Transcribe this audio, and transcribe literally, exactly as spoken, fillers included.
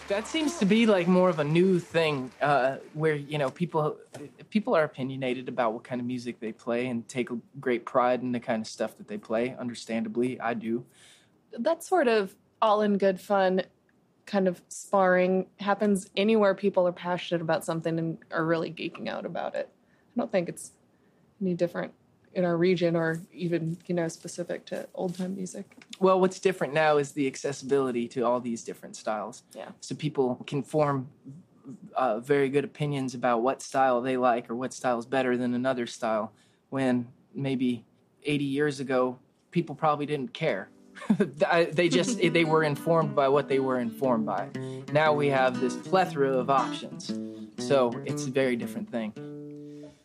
That seems to be like more of a new thing, uh, where you know people people are opinionated about what kind of music they play and take a great pride in the kind of stuff that they play. Understandably, I do. That sort of all in good fun kind of sparring happens anywhere people are passionate about something and are really geeking out about it. I don't think it's any different in our region or even, you know, specific to old-time music. Well, what's different now is the accessibility to all these different styles. Yeah. So people can form uh, very good opinions about what style they like or what style is better than another style, when maybe eighty years ago, people probably didn't care. They just, they were informed by what they were informed by. Now we have this plethora of options. So it's a very different thing.